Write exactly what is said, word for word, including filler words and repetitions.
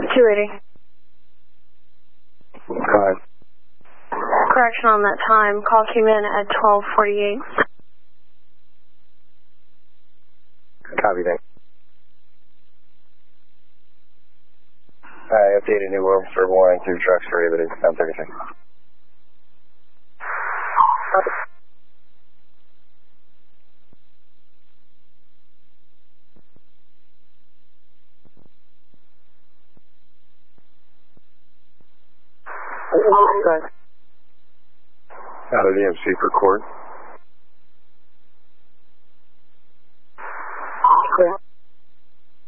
two eighty. Go ahead. Correction on that time. Call came in at twelve forty-eight. Copy that. I updated New World for warning through trucks for you, but it's ten thirty-six. Out of the M C for court.